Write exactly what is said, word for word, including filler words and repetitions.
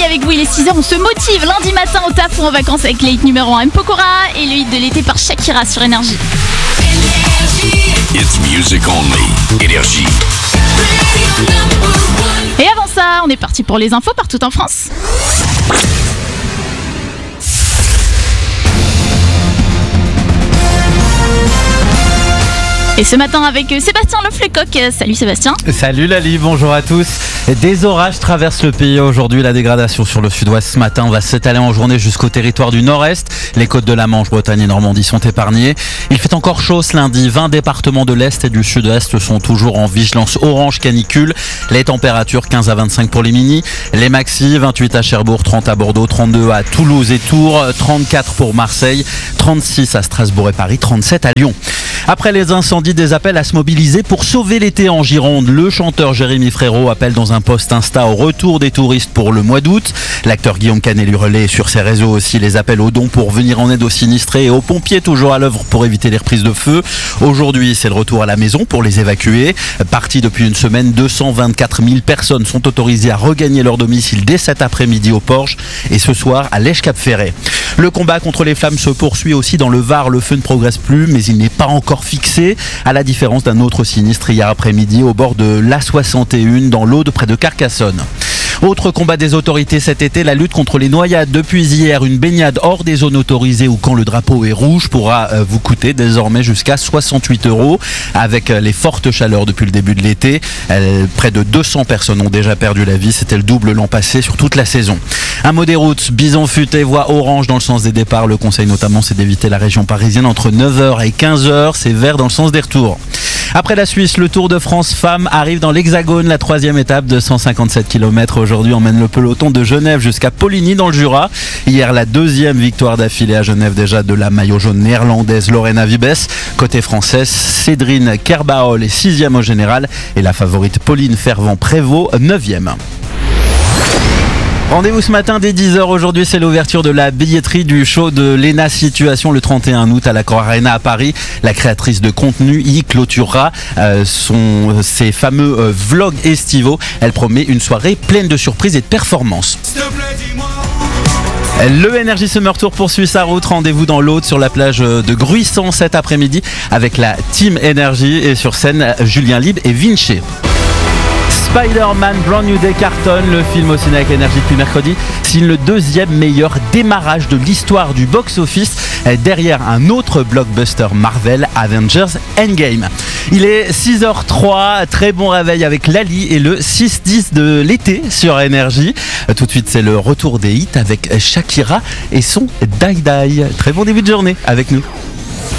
avec vous, il est six heures, on se motive lundi matin au taf ou en vacances avec les hits numéro un M. Pokora et le hit de l'été par Shakira sur Énergie. It's music only. Énergie. Et avant ça, on est parti pour les infos partout en France. Et ce matin avec Sébastien Leflecoq. Salut Sébastien. Salut Lali, bonjour à tous. Des orages traversent le pays aujourd'hui. La dégradation sur le sud-ouest ce matin va s'étaler en journée jusqu'au territoire du nord-est. Les côtes de la Manche, Bretagne et Normandie sont épargnées. Il fait encore chaud ce lundi. vingt départements de l'est et du sud-est sont toujours en vigilance orange canicule. Les températures quinze à vingt-cinq pour les mini. Les maxi, vingt-huit à Cherbourg, trente à Bordeaux, trente-deux à Toulouse et Tours, trente-quatre pour Marseille, trente-six à Strasbourg et Paris, trente-sept à Lyon. Après les incendies, des appels à se mobiliser pour sauver l'été en Gironde. Le chanteur Jérémy Frérot appelle dans un post Insta au retour des touristes pour le mois d'août. L'acteur Guillaume Canet lui relaie sur ses réseaux aussi les appels aux dons pour venir en aide aux sinistrés et aux pompiers toujours à l'œuvre pour éviter les reprises de feu. Aujourd'hui, c'est le retour à la maison pour les évacuer. Parti depuis une semaine, deux cent vingt-quatre mille personnes sont autorisées à regagner leur domicile dès cet après-midi au Porche et ce soir à Lèche-Cap-Ferret. Le combat contre les flammes se poursuit aussi dans le Var. Le feu ne progresse plus, mais il n'est pas encore fixé, à la différence d'un autre sinistre hier après-midi au bord de l'A soixante et un dans l'Aude près de Carcassonne. Autre combat des autorités cet été, la lutte contre les noyades. Depuis hier, une baignade hors des zones autorisées ou quand le drapeau est rouge pourra vous coûter désormais jusqu'à soixante-huit euros. Avec les fortes chaleurs depuis le début de l'été, près de deux cents personnes ont déjà perdu la vie. C'était le double l'an passé sur toute la saison. Un mot des routes, Bison Futé, voie orange dans le sens des départs. Le conseil notamment c'est d'éviter la région parisienne entre neuf heures et quinze heures. C'est vert dans le sens des retours. Après la Suisse, le Tour de France Femmes arrive dans l'Hexagone. La troisième étape de cent cinquante-sept kilomètres aujourd'hui emmène le peloton de Genève jusqu'à Poligny dans le Jura. Hier, la deuxième victoire d'affilée à Genève déjà de la maillot jaune néerlandaise Lorena Wiebes. Côté française, Cédrine Kerbaol est sixième au général et la favorite Pauline Fervent-Prévot neuvième. Rendez-vous ce matin dès dix heures. Aujourd'hui, c'est l'ouverture de la billetterie du show de Léna Situation le trente et un août à l'Accor Arena à Paris. La créatrice de contenu y clôturera euh, son, ses fameux euh, vlogs estivaux. Elle promet une soirée pleine de surprises et de performances. Le Energy Summer Tour poursuit sa route. Rendez-vous dans l'Aude sur la plage de Gruissant cet après-midi avec la Team Energy et sur scène Julien Libre et Vinci. Spider-Man Brand New Day cartonne. Le film au ciné avec Énergie depuis mercredi signe le deuxième meilleur démarrage de l'histoire du box-office derrière un autre blockbuster Marvel, Avengers Endgame. Il est six heures trois, très bon réveil avec Lali et le six dix de l'été sur Énergie. Tout de suite, c'est le retour des hits avec Shakira et son Die Die. Très bon début de journée avec nous.